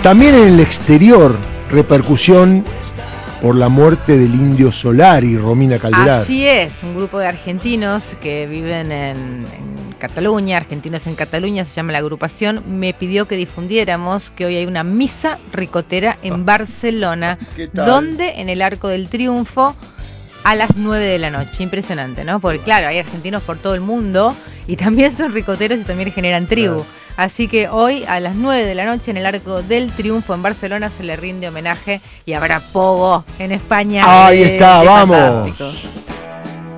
También en el exterior, repercusión por la muerte del Indio Solari, Romina Calderá. Así es, un grupo de argentinos que viven en Cataluña, argentinos en Cataluña, se llama la agrupación, me pidió que difundiéramos que hoy hay una misa ricotera en Barcelona, donde en el Arco del Triunfo a las 9 de la noche. Impresionante, ¿no? Porque claro, hay argentinos por todo el mundo y también son ricoteros y también generan tribu. Claro. Así que hoy a las 9 de la noche en el Arco del Triunfo en Barcelona se le rinde homenaje y habrá pogo en España. Ahí está, vamos. Fantástico.